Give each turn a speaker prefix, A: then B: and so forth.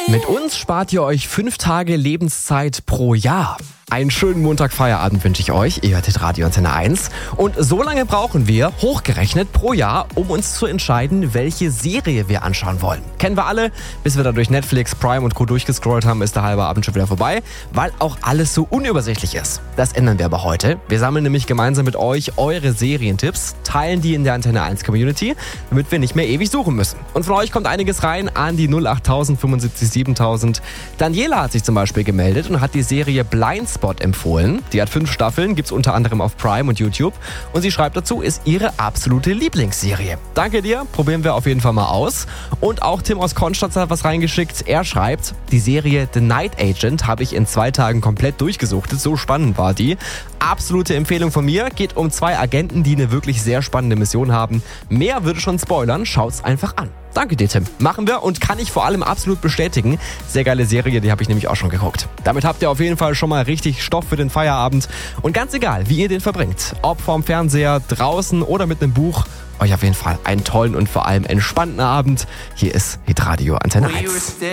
A: Mit uns spart ihr euch 5 Tage Lebenszeit pro Jahr. Einen schönen Montagfeierabend wünsche ich euch. Ihr hört Radio Antenne 1. Und so lange brauchen wir, hochgerechnet, pro Jahr, um uns zu entscheiden, welche Serie wir anschauen wollen. Kennen wir alle. Bis wir da durch Netflix, Prime und Co. durchgescrollt haben, ist der halbe Abend schon wieder vorbei, weil auch alles so unübersichtlich ist. Das ändern wir aber heute. Wir sammeln nämlich gemeinsam mit euch eure Serientipps, teilen die in der Antenne 1 Community, damit wir nicht mehr ewig suchen müssen. Und von euch kommt einiges rein an die 08000 75 7000. Daniela hat sich zum Beispiel gemeldet und hat die Serie Blindspot empfohlen. Die hat 5 Staffeln, gibt's unter anderem auf Prime und YouTube. Und sie schreibt dazu, ist ihre absolute Lieblingsserie. Danke dir, probieren wir auf jeden Fall mal aus. Und auch Tim aus Konstanz hat was reingeschickt. Er schreibt, die Serie The Night Agent habe ich in 2 Tagen komplett durchgesuchtet. So spannend war die. Absolute Empfehlung von mir. Geht um 2 Agenten, die eine wirklich sehr spannende Mission haben. Mehr würde schon spoilern. Schaut's einfach an. Danke dir, Tim. Machen wir und kann ich vor allem absolut bestätigen. Sehr geile Serie, die habe ich nämlich auch schon geguckt. Damit habt ihr auf jeden Fall schon mal richtig Stoff für den Feierabend. Und ganz egal, wie ihr den verbringt, ob vorm Fernseher, draußen oder mit einem Buch, euch auf jeden Fall einen tollen und vor allem entspannten Abend. Hier ist Hitradio Antenne 1.